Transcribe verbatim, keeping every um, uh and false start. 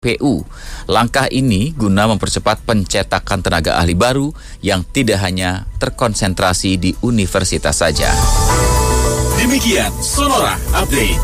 P U. Langkah ini guna mempercepat pencetakan tenaga ahli baru yang tidak hanya terkonsentrasi di universitas saja. Demikian Sonora Update.